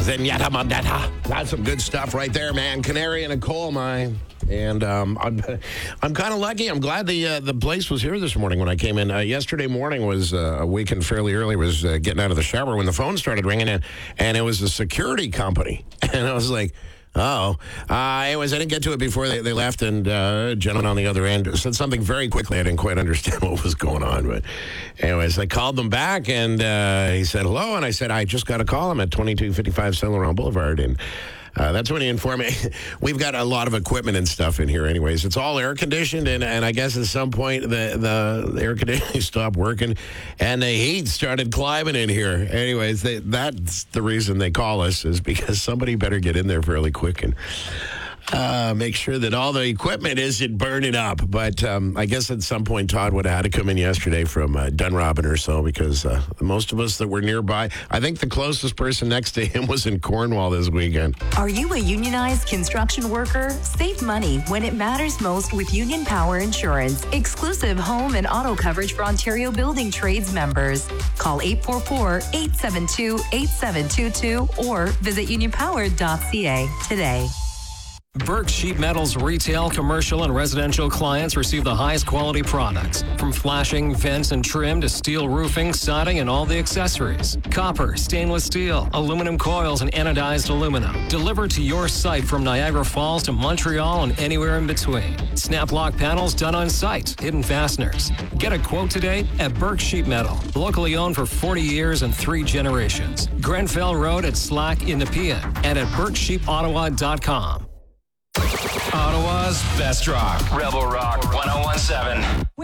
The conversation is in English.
Zenyatta Mandetta. That's some good stuff right there, man. Canary in a coal mine. And I'm kind of lucky. I'm glad the place was here this morning when I came in. Yesterday morning was waking fairly early. Was getting out of the shower when the phone started ringing in, and it was a security company. And I was like, anyways, I didn't get to it before they left, and a gentleman on the other end said something very quickly. I didn't quite understand what was going on, but anyways, I called them back, and he said hello, and I said, I just got a call. I'm at 2255 Saint Laurent Boulevard, and that's when he informed me. We've got a lot of equipment and stuff in here anyways. It's all air conditioned, and I guess at some point the air conditioning stopped working, and the heat started climbing in here. Anyways, that's the reason they call us, is because somebody better get in there fairly quick and make sure that all the equipment isn't burning up. But I guess at some point Todd would have had to come in yesterday from Dunrobin or so, because most of us that were nearby, I think the closest person next to him was in Cornwall this weekend. Are you a unionized construction worker? Save money when it matters most with Union Power Insurance. Exclusive home and auto coverage for Ontario Building Trades members. Call 844-872-8722 or visit unionpower.ca today. Burke Sheet Metal's retail, commercial, and residential clients receive the highest quality products. From flashing, vents, and trim to steel roofing, siding, and all the accessories. Copper, stainless steel, aluminum coils, and anodized aluminum. Delivered to your site from Niagara Falls to Montreal and anywhere in between. Snap lock panels done on site. Hidden fasteners. Get a quote today at Burke Sheet Metal. Locally owned for 40 years and 3 generations. Grenfell Road at Slack in Nepean and at BurkeSheetOttawa.com. Ottawa's best rock. Rebel Rock 1017.